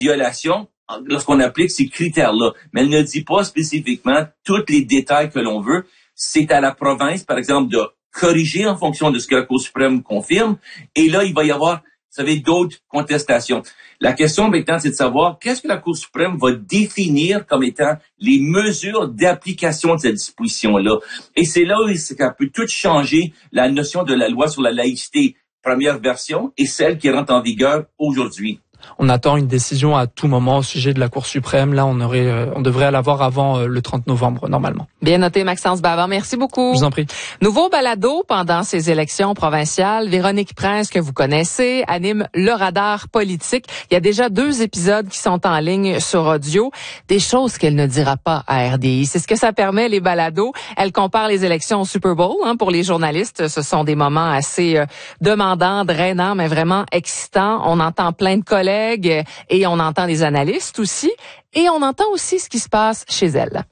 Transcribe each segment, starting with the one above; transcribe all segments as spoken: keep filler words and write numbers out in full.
violation lorsqu'on applique ces critères-là. Mais elle ne dit pas spécifiquement tous les détails que l'on veut. C'est à la province, par exemple, de corriger en fonction de ce que la Cour suprême confirme. Et là, il va y avoir, vous savez, d'autres contestations. La question maintenant, c'est de savoir qu'est-ce que la Cour suprême va définir comme étant les mesures d'application de cette disposition-là. Et c'est là où ça peut tout changer la notion de la loi sur la laïcité, première version, et celle qui rentre en vigueur aujourd'hui. On attend une décision à tout moment au sujet de la Cour suprême. Là, on aurait, euh, on devrait l'avoir avant euh, le trente novembre, normalement. Bien noté, Maxence Bavard. Merci beaucoup. Je vous en prie. Nouveau balado pendant ces élections provinciales. Véronique Prince, que vous connaissez, anime Le Radar politique. Il y a déjà deux épisodes qui sont en ligne sur audio. Des choses qu'elle ne dira pas à R D I. C'est ce que ça permet, les balados. Elle compare les élections au Super Bowl. Hein, pour les journalistes, ce sont des moments assez euh, demandants, drainants, mais vraiment excitants. On entend plein de collègues et on entend des analystes aussi, et on entend aussi ce qui se passe chez elle.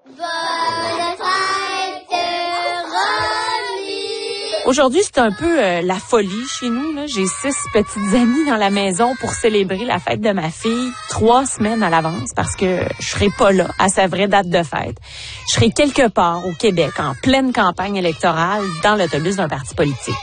Aujourd'hui, c'est un peu euh, la folie chez nous. Là. J'ai six petites amies dans la maison pour célébrer la fête de ma fille trois semaines à l'avance parce que je serai pas là à sa vraie date de fête. Je serai quelque part au Québec en pleine campagne électorale dans l'autobus d'un parti politique.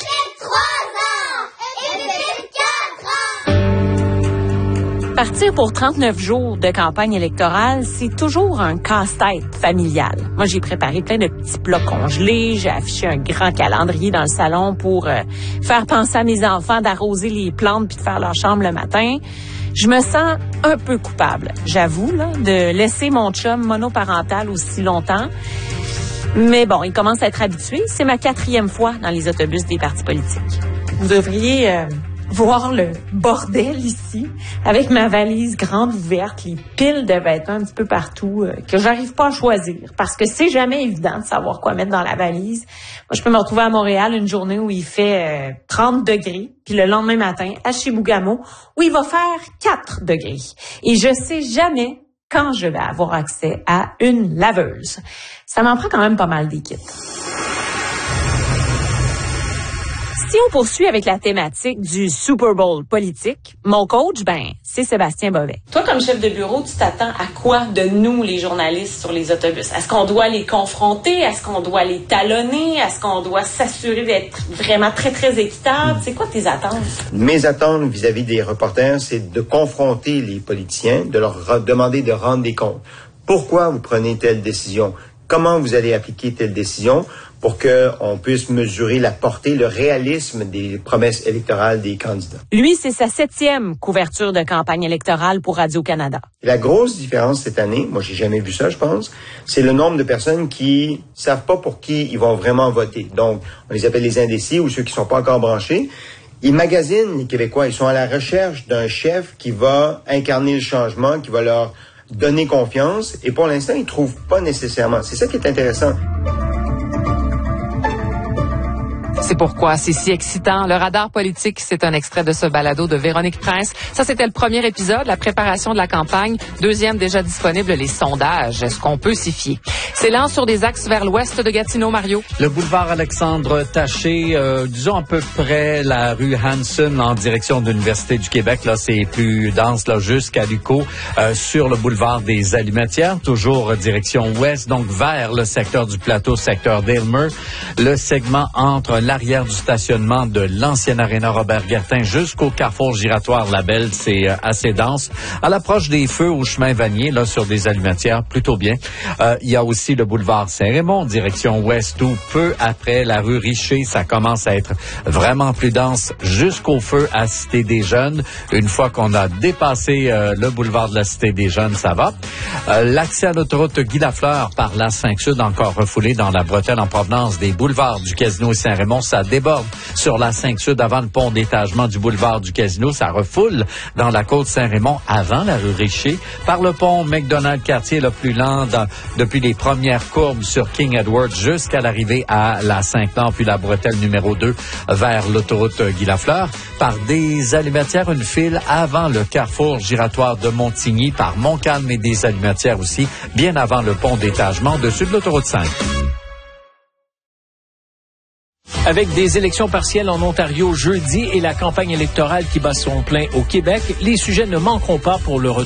Partir pour trente-neuf jours de campagne électorale, c'est toujours un casse-tête familial. Moi, j'ai préparé plein de petits plats congelés, j'ai affiché un grand calendrier dans le salon pour euh, faire penser à mes enfants d'arroser les plantes puis de faire leur chambre le matin. Je me sens un peu coupable, j'avoue, là, de laisser mon chum monoparental aussi longtemps. Mais bon, il commence à être habitué. C'est ma quatrième fois dans les autobus des partis politiques. Vous devriez... Euh, voir le bordel ici, avec ma valise grande ouverte, les piles de vêtements un petit peu partout, euh, que j'arrive pas à choisir, parce que c'est jamais évident de savoir quoi mettre dans la valise. Moi, je peux me retrouver à Montréal une journée où il fait euh, trente degrés, puis le lendemain matin, à Chibougamau, où il va faire quatre degrés. Et je sais jamais quand je vais avoir accès à une laveuse. Ça m'en prend quand même pas mal d'équipes. Si on poursuit avec la thématique du Super Bowl politique, mon coach, ben, c'est Sébastien Bovet. Toi, comme chef de bureau, tu t'attends à quoi de nous, les journalistes, sur les autobus? Est-ce qu'on doit les confronter? Est-ce qu'on doit les talonner? Est-ce qu'on doit s'assurer d'être vraiment très, très équitable? C'est quoi tes attentes? Mes attentes vis-à-vis des reporters, c'est de confronter les politiciens, de leur demander de rendre des comptes. Pourquoi vous prenez telle décision? Comment vous allez appliquer telle décision pour qu'on puisse mesurer la portée, le réalisme des promesses électorales des candidats. Lui, c'est sa septième couverture de campagne électorale pour Radio-Canada. La grosse différence cette année, moi j'ai jamais vu ça, je pense, c'est le nombre de personnes qui savent pas pour qui ils vont vraiment voter. Donc, on les appelle les indécis ou ceux qui sont pas encore branchés. Ils magasinent les Québécois, ils sont à la recherche d'un chef qui va incarner le changement, qui va leur donner confiance, et pour l'instant, ils trouvent pas nécessairement. C'est ça qui est intéressant. C'est pourquoi c'est si excitant. Le Radar politique, c'est un extrait de ce balado de Véronique Prince. Ça, c'était le premier épisode, la préparation de la campagne. Deuxième, déjà disponible, les sondages. Est-ce qu'on peut s'y fier? C'est lent sur des axes vers l'ouest de Gatineau, Mario. Le boulevard Alexandre Taché, euh, disons à peu près la rue Hanson en direction de l'Université du Québec. Là, c'est plus dense, là, jusqu'à Luco. Euh, sur le boulevard des Allumettières, toujours direction ouest, donc vers le secteur du plateau, secteur d'Aylmer. Le segment entre l'arrière du stationnement de l'ancienne aréna Robert Guertin jusqu'au carrefour giratoire Labelle, c'est euh, assez dense. À l'approche des feux au chemin Vanier, là, sur des Allumettières, plutôt bien. Euh, il y a aussi le boulevard Saint-Raymond, direction ouest, où peu après la rue Richer, ça commence à être vraiment plus dense jusqu'au feu à Cité des Jeunes. Une fois qu'on a dépassé euh, le boulevard de la Cité des Jeunes, ça va. Euh, l'accès à l'autoroute Guy Lafleur par la cinq Sud, encore refoulé dans la bretelle en provenance des boulevards du Casino et Saint-Raymond. Ça déborde sur la cinq Sud avant le pont d'étagement du boulevard du Casino. Ça refoule dans la côte Saint-Raymond avant la rue Richer. Par le pont McDonald-Cartier, le plus lent dans, depuis les premières courbes sur King Edward jusqu'à l'arrivée à la Saint-Plan, puis la bretelle numéro deux vers l'autoroute Guy Lafleur. Par des Allumettières, une file avant le carrefour giratoire de Montigny, par Montcalm et des Allumettières aussi, bien avant le pont d'étagement au-dessus de l'autoroute cinq. Avec des élections partielles en Ontario jeudi et la campagne électorale qui bat son plein au Québec, les sujets ne manqueront pas pour le retour.